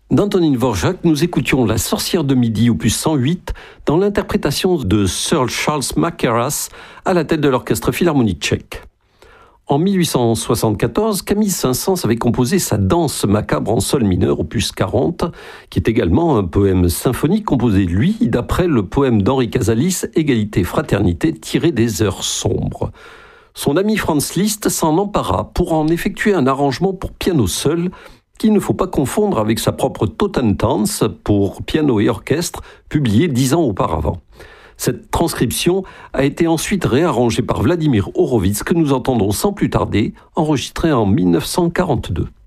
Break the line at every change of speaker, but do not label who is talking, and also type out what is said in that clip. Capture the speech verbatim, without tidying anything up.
D'Antonín Dvořák, nous écoutions La sorcière de midi, opus cent huit, dans l'interprétation de Sir Charles Mackerras à la tête de l'Orchestre philharmonique tchèque. En mille huit cent soixante-quatorze, Camille Saint-Saëns avait composé sa Danse macabre en sol mineur, opus quarante, qui est également un poème symphonique composé, lui, d'après le poème d'Henri Casalis, Égalité, fraternité, tiré des heures sombres. Son ami Franz Liszt s'en empara pour en effectuer un arrangement pour piano seul, qu'il ne faut pas confondre avec sa propre Totentanz pour piano et orchestre, publié dix ans auparavant. Cette transcription a été ensuite réarrangée par Vladimir Horowitz, que nous entendons sans plus tarder, enregistrée en mille neuf cent quarante-deux.